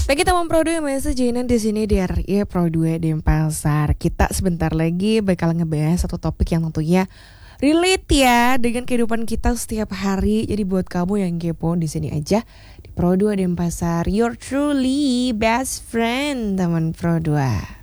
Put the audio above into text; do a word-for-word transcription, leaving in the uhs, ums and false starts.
Pagi teman Pro dua yang masih jainan di sini di R I Pro dua Denpasar. Kita sebentar lagi bakal ngebahas satu topik yang tentunya relate ya dengan kehidupan kita setiap hari. Jadi buat kamu yang kepo di sini aja di Pro dua Denpasar, your truly best friend teman Pro dua.